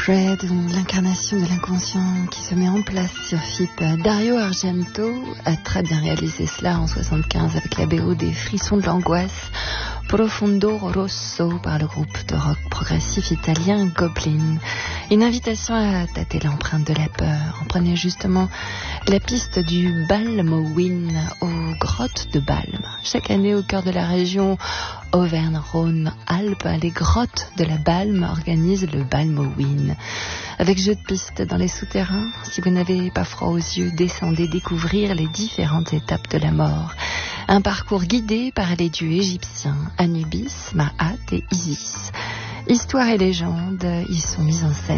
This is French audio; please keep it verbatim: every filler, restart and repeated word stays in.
Fred, l'incarnation de l'inconscient qui se met en place sur F I P. Dario Argento a très bien réalisé cela en soixante-quinze avec la B O des Frissons de l'angoisse, Profondo Rosso par le groupe de rock progressif italien Goblin. Une invitation à tâter l'empreinte de la peur. On prenait justement la piste du Balmowin aux grottes de Balme. Chaque année au cœur de la région Auvergne-Rhône-Alpes, les grottes de la Balme organisent le Balmowin. Avec jeu de piste dans les souterrains, si vous n'avez pas froid aux yeux, descendez découvrir les différentes étapes de la mort. Un parcours guidé par les dieux égyptiens Anubis, Maat et Isis. Histoire et légende y sont mises en scène.